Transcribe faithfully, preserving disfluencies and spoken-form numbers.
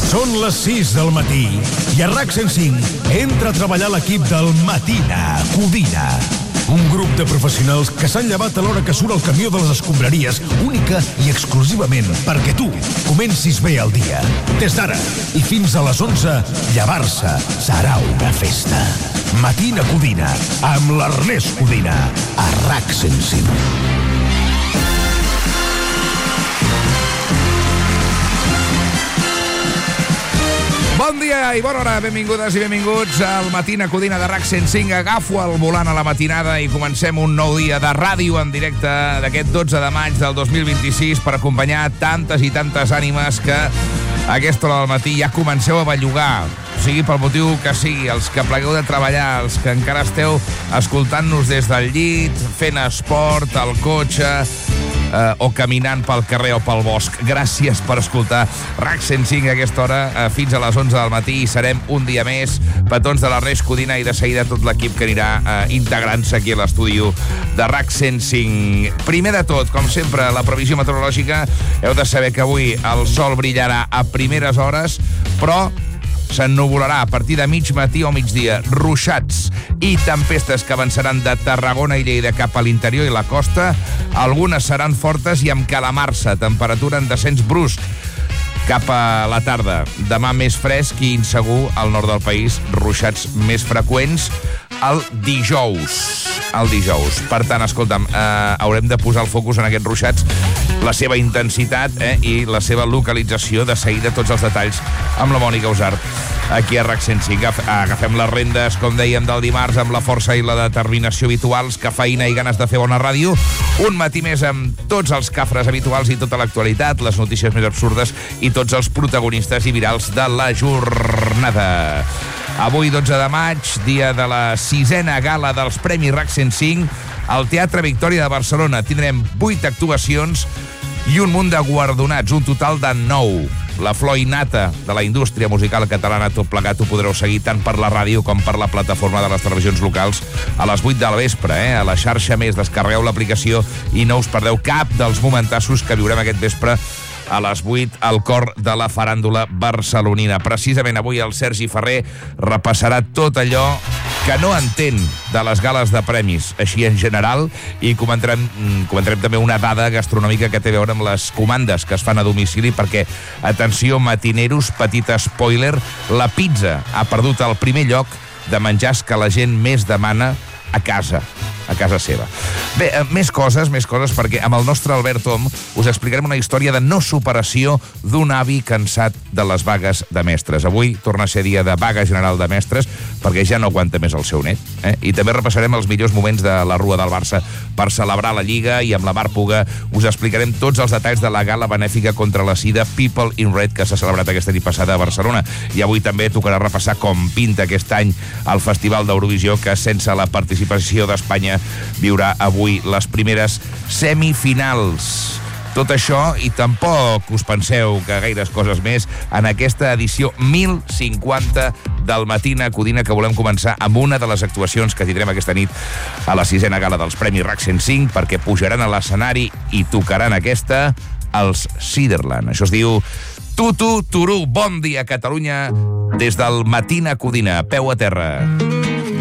Són les sis del matí i a RAC cent cinc entra a treballar l'equip del Matina Codina. Un grup de professionals que s'han llevat a l'hora que surt el camió de les escombraries, única i exclusivament perquè tu comencis bé el dia. Des d'ara i fins a les onze, llevar-se serà una festa. Matina Codina, amb l'Ernest Codina, a RAC cent cinc. Bon dia i bona hora, benvingudes i benvinguts al Matina Codina de RAC cent cinc. Agafo el volant a la matinada i comencem un nou dia de ràdio en directe d'aquest dotze de maig del dos mil vint-i-sis per acompanyar tantes i tantes ànimes que a aquesta hora del matí ja comenceu a bellugar, o sigui, pel motiu que sigui, els que plegueu de treballar, els que encara esteu escoltant-nos des del llit, fent esport, al cotxe, eh, o caminant pel carrer o pel bosc. Gràcies per escoltar RAC cent cinc a aquesta hora, eh, fins a les onze del matí, i serem un dia més, petons de l'Ernest Codina i de seguida tot l'equip que anirà eh, integrant-se aquí a l'estudi de RAC cent cinc. Primer de tot, com sempre, la previsió meteorològica. Heu de saber que avui el sol brillarà a primeres hores, però s'ennuvolarà a partir de mig matí o migdia. Ruixats i tempestes que avançaran de Tarragona i Lleida cap a l'interior i la costa. Algunes seran fortes i amb calamarsa. Temperatura en descens brusc cap a la tarda. Demà més fresc i insegur al nord del país. Ruixats més freqüents el dijous. El dijous. Per tant, escolta'm, eh, haurem de posar el focus en aquests ruixats, la seva intensitat eh, i la seva localització. De seguida tots els detalls amb la Mònica Usart aquí a RAC cent cinc. Agafem les rendes, com dèiem, del dimarts amb la força i la determinació habituals, cafeïna i ganes de fer bona ràdio. Un matí més amb tots els cafres habituals i tota l'actualitat, les notícies més absurdes i tots els protagonistes i virals de la jornada. Avui, dotze de maig, dia de la sisena gala dels Premis RAC cent cinc, al Teatre Victòria de Barcelona. Tindrem vuit actuacions i un munt de guardonats, un total de nou. La flor innata de la indústria musical catalana, tot plegat ho podreu seguir tant per la ràdio com per la plataforma de les televisions locals a les vuit del vespre, eh? A la xarxa Més. Descarregueu l'aplicació i no us perdeu cap dels momentassos que viurem aquest vespre a les vuit al cor de la faràndula barcelonina. Precisament avui el Sergi Ferrer repassarà tot allò que no entén de les gales de premis, així en general, i comentarem, comentarem també una dada gastronòmica que té a veure amb les comandes que es fan a domicili, perquè, atenció, matineros, petit spoiler, la pizza ha perdut el primer lloc de menjars que la gent més demana a casa, a casa seva. Bé, més coses, més coses, perquè amb el nostre Albert Om us explicarem una història de no superació d'un avi cansat de les vagues de mestres. Avui torna a ser dia de vaga general de mestres, perquè ja no aguanta més el seu net. Eh? I també repassarem els millors moments de la Rua del Barça per celebrar la Lliga, i amb la Mar Puga us explicarem tots els detalls de la gala benèfica contra la sida People in Red, que s'ha celebrat aquesta nit passada a Barcelona. I avui també tocarà repassar com pinta aquest any el Festival d'Eurovisió, que sense la participació d'Espanya viurà avui les primeres semifinals. Tot això, i tampoc us penseu que gaires coses més, en aquesta edició mil cinquanta del Matina Codina, que volem començar amb una de les actuacions que tindrem aquesta nit a la sisena gala dels Premis RAC cent cinc, perquè pujaran a l'escenari i tocaran aquesta els Ciderland. Això es diu Tutu Turú. Bon dia, Catalunya, des del Matina Codina. Peu a terra.